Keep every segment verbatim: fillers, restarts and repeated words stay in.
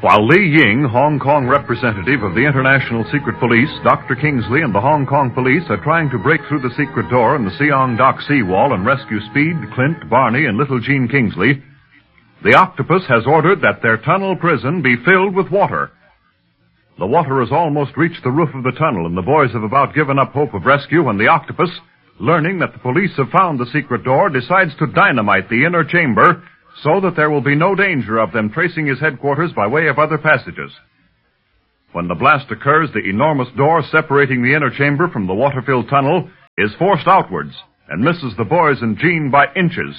While Li Ying, Hong Kong representative of the International Secret Police, Doctor Kingsley, and the Hong Kong police are trying to break through the secret door in the Siong Dock seawall and rescue Speed, Clint, Barney, and little Jean Kingsley, the Octopus has ordered that their tunnel prison be filled with water. The water has almost reached the roof of the tunnel, and the boys have about given up hope of rescue when the Octopus, learning that the police have found the secret door, decides to dynamite the inner chamber so that there will be no danger of them tracing his headquarters by way of other passages. When the blast occurs, the enormous door separating the inner chamber from the water-filled tunnel is forced outwards and misses the boys and Jean by inches.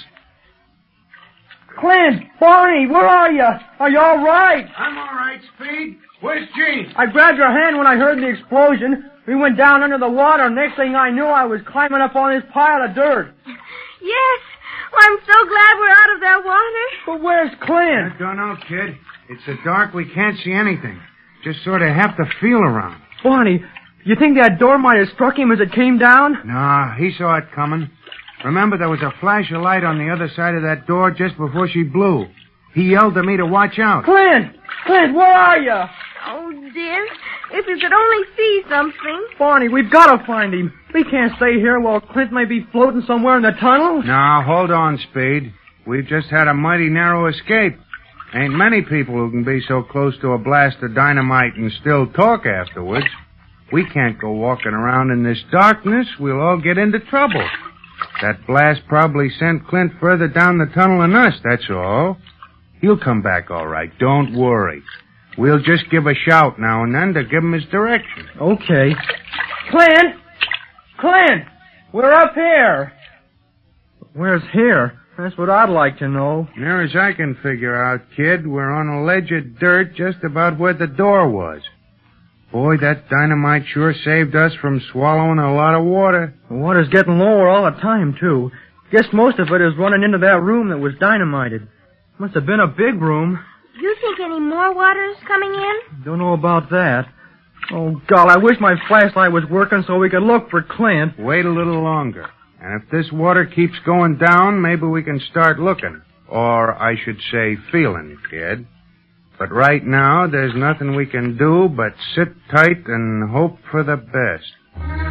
Clint, Barney, where are you? Are you all right? I'm all right, Speed. Where's Jean? I grabbed your hand when I heard the explosion. We went down under the water. Next thing I knew, I was climbing up on this pile of dirt. Yes. Well, I'm so glad we're out of that water. But where's Clint? I don't know, kid. It's so dark we can't see anything. Just sort of have to feel around. Barney, you think that door might have struck him as it came down? Nah, he saw it coming. Remember, there was a flash of light on the other side of that door just before she blew. He yelled to me to watch out. Clint! Clint, where are you? Oh, dear. If you could only see something. Barney, we've got to find him. We can't stay here while Clint may be floating somewhere in the tunnel. Now, hold on, Speed. We've just had a mighty narrow escape. Ain't many people who can be so close to a blast of dynamite and still talk afterwards. We can't go walking around in this darkness. We'll all get into trouble. That blast probably sent Clint further down the tunnel than us, that's all. He'll come back all right. Don't worry. We'll just give a shout now and then to give him his direction. Okay. Clint! Clint! We're up here. Where's here? That's what I'd like to know. Near as I can figure out, kid, we're on a ledge of dirt just about where the door was. Boy, that dynamite sure saved us from swallowing a lot of water. The water's getting lower all the time, too. Guess most of it is running into that room that was dynamited. Must have been a big room. You think any more water's coming in? Don't know about that. Oh, God, I wish my flashlight was working so we could look for Clint. Wait a little longer. And if this water keeps going down, maybe we can start looking. Or, I should say, feeling, kid. But right now, there's nothing we can do but sit tight and hope for the best.